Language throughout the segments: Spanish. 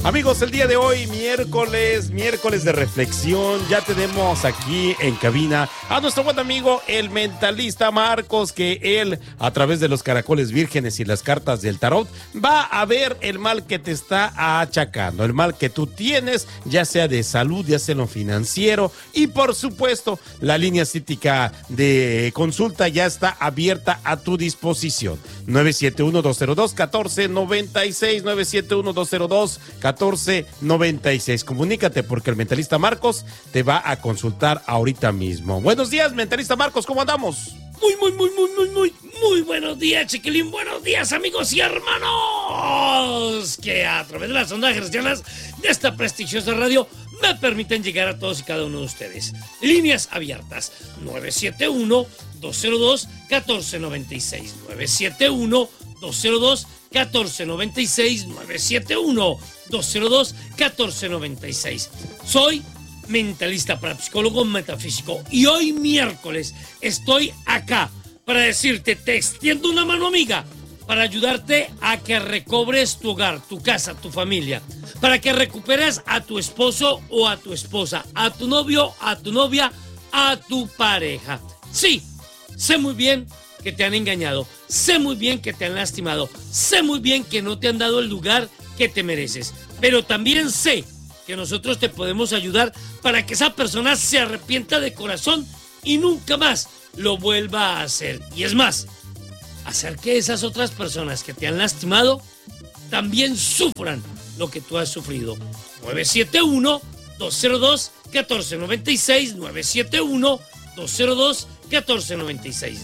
Amigos, el día de hoy, miércoles de reflexión, ya tenemos aquí en cabina a nuestro buen amigo, el mentalista Marcos, que él, a través de los caracoles vírgenes y las cartas del tarot, va a ver el mal que te está achacando, el mal que tú tienes, ya sea de salud, ya sea en lo financiero, y por supuesto, la línea psíquica de consulta ya está abierta a tu disposición. 971-202-1496, 971-202-1496. Comunícate porque el mentalista Marcos te va a consultar ahorita mismo. Buenos días, mentalista Marcos, ¿cómo andamos? Muy buenos días, chiquilín. Buenos días, amigos y hermanos que a través de las ondas hercianas de esta prestigiosa radio me permiten llegar a todos y cada uno de ustedes. Líneas abiertas 971-202-1496, 971-202-1496, 971-202-1496. Soy mentalista, parapsicólogo, metafísico, y hoy miércoles estoy acá para decirte, te extiendo una mano amiga para ayudarte a que recobres tu hogar, tu casa, tu familia, para que recuperes a tu esposo o a tu esposa, a tu novio, a tu novia, a tu pareja. Sí, sé muy bien que te han engañado, sé muy bien que te han lastimado, sé muy bien que no te han dado el lugar que te mereces, pero también sé que nosotros te podemos ayudar para que esa persona se arrepienta de corazón y nunca más lo vuelva a hacer. Y es más, hacer que esas otras personas que te han lastimado también sufran lo que tú has sufrido. 971-202-1496, 971-202-1496,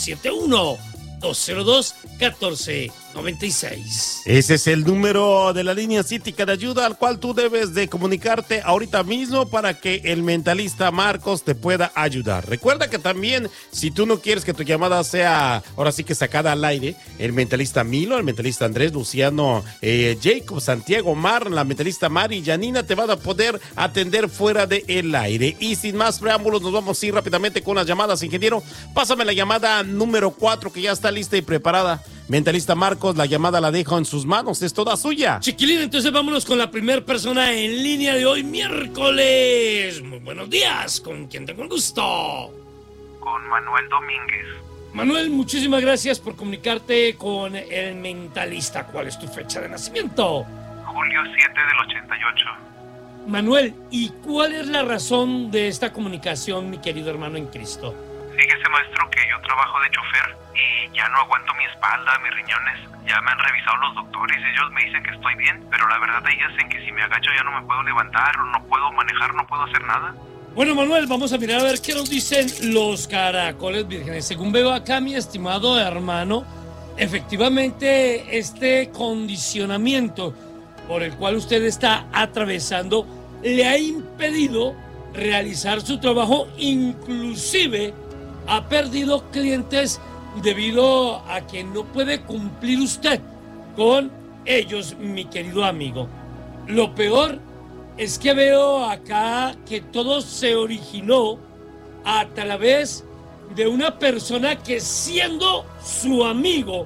971-202-1496. Ese es el número de la línea psíquica de ayuda al cual tú debes de comunicarte ahorita mismo para que el mentalista Marcos te pueda ayudar. Recuerda que también, si tú no quieres que tu llamada sea ahora sí que sacada al aire, el mentalista Milo, el mentalista Andrés, Luciano, Jacob, Santiago, Mar, la mentalista Mari y Janina te van a poder atender fuera del aire. Y sin más preámbulos, nos vamos a ir rápidamente con las llamadas, ingeniero. Pásame la llamada número 4 que ya está lista y preparada. Mentalista Marcos, la llamada la dejo en sus manos, es toda suya. Chiquilín, entonces vámonos con la primera persona en línea de hoy, miércoles. Muy buenos días, ¿con quién tengo el gusto? Con Manuel Domínguez. Manuel, muchísimas gracias por comunicarte con el mentalista. ¿Cuál es tu fecha de nacimiento? Julio 7 del 88. Manuel, ¿y cuál es la razón de esta comunicación, mi querido hermano en Cristo? Fíjese, maestro, que yo trabajo de chofer y ya no aguanto mi espalda, mis riñones. Ya me han revisado los doctores y ellos me dicen que estoy bien, pero la verdad ellos dicen que si me agacho ya no me puedo levantar, o no puedo manejar, no puedo hacer nada. Bueno, Manuel, vamos a mirar a ver qué nos dicen los caracoles vírgenes. Según veo acá, mi estimado hermano, efectivamente este condicionamiento por el cual usted está atravesando le ha impedido realizar su trabajo, inclusive ha perdido clientes debido a que no puede cumplir usted con ellos, mi querido amigo. Lo peor es que veo acá que todo se originó a través de una persona que, siendo su amigo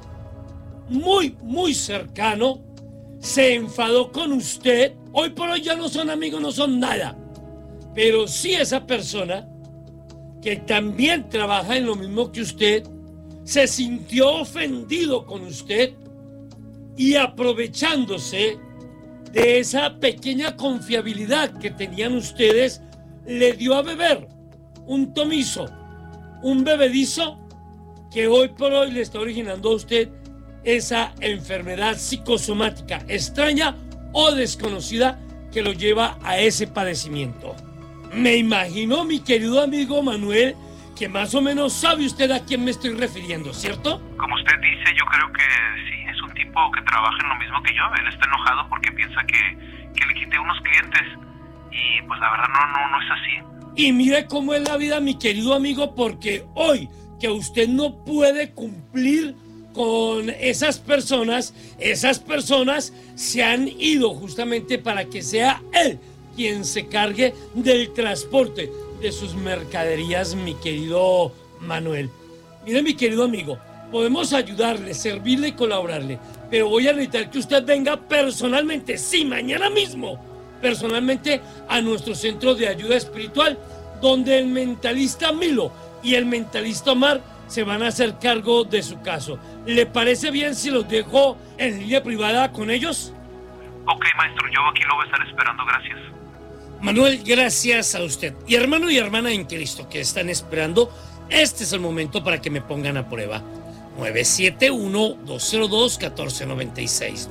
muy cercano, se enfadó con usted. Hoy por hoy ya no son amigos, no son nada, pero sí esa persona que también trabaja en lo mismo que usted, se sintió ofendido con usted y, aprovechándose de esa pequeña confiabilidad que tenían ustedes, le dio a beber un tomizo, un bebedizo que hoy por hoy le está originando a usted esa enfermedad psicosomática extraña o desconocida que lo lleva a ese padecimiento. Me imagino, mi querido amigo Manuel, que más o menos sabe usted a quién me estoy refiriendo, ¿cierto? Como usted dice, yo creo que sí, es un tipo que trabaja en lo mismo que yo. Él está enojado porque piensa que le quité unos clientes y pues la verdad no es así. Y mire cómo es la vida, mi querido amigo, porque hoy que usted no puede cumplir con esas personas se han ido justamente para que sea él quien se cargue del transporte de sus mercaderías, mi querido Manuel. Mire, mi querido amigo, podemos ayudarle, servirle y colaborarle, pero voy a necesitar que usted venga personalmente, sí, mañana mismo, personalmente a nuestro centro de ayuda espiritual, donde el mentalista Milo y el mentalista Omar se van a hacer cargo de su caso. ¿Le parece bien si los dejo en línea privada con ellos? Ok, maestro, yo aquí lo voy a estar esperando, gracias. Manuel, gracias a usted. Y hermano y hermana en Cristo que están esperando, este es el momento para que me pongan a prueba. 971-202-1496.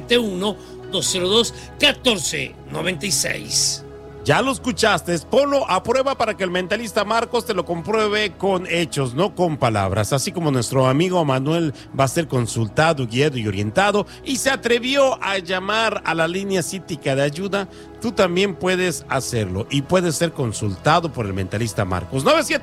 971-202-1496. Ya lo escuchaste, ponlo a prueba para que el mentalista Marcos te lo compruebe con hechos, no con palabras. Así como nuestro amigo Manuel va a ser consultado, guiado y orientado y se atrevió a llamar a la línea cítica de ayuda, tú también puedes hacerlo y puedes ser consultado por el mentalista Marcos.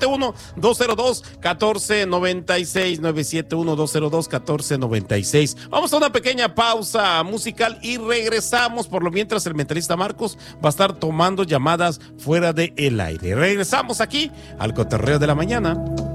971-202-1496, 971-202-1496. Vamos a una pequeña pausa musical y regresamos. Por lo mientras el mentalista Marcos va a estar tomando llamadas fuera del aire. Regresamos aquí al Cotorreo de la Mañana.